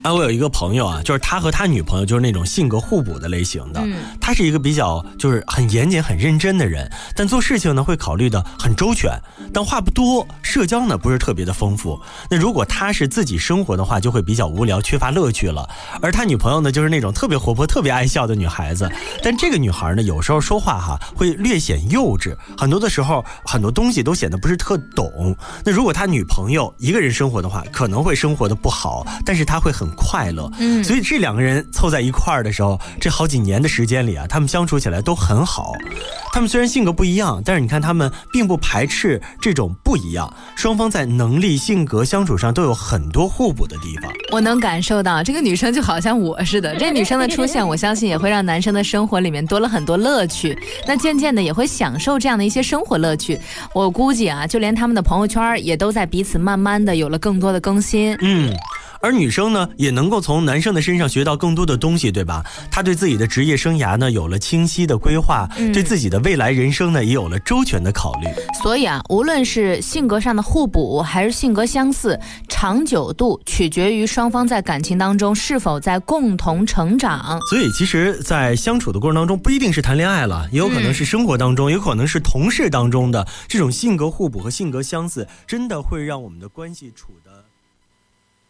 我有一个朋友啊，就是他和他女朋友就是那种性格互补的类型的。他是一个比较就是很严谨很认真的人，但做事情呢会考虑的很周全，但话不多，社交呢不是特别的丰富。那如果他是自己生活的话，就会比较无聊，缺乏乐趣了。而他女朋友呢就是那种特别活泼特别爱笑的女孩子，但这个女孩呢有时候说话会略显幼稚，很多的时候很多东西都显得不是特懂。那如果他女朋友一个人生活的话，可能会生活的不好，但是他会很快乐。所以这两个人凑在一块儿的时候，这好几年的时间里啊，他们相处起来都很好。他们虽然性格不一样，但是你看他们并不排斥这种不一样，双方在能力性格相处上都有很多互补的地方。 我能感受到这个女生就好像我似的，这女生的出现我相信也会让男生的生活里面多了很多乐趣，那渐渐的也会享受这样的一些生活乐趣。我估计啊，就连他们的朋友圈也都在彼此慢慢的有了更多的更新。 而女生呢也能够从男生的身上学到更多的东西，对吧？她对自己的职业生涯呢有了清晰的规划，对自己的未来人生呢也有了周全的考虑。 所以啊，无论是性格上的互补还是性格相似，长久度取决于双方在感情当中是否在共同成长。 所以其实在相处的过程当中，不一定是谈恋爱了，也有可能是生活当中，也有可能是同事当中的这种性格互补和性格相似，真的会让我们的关系处得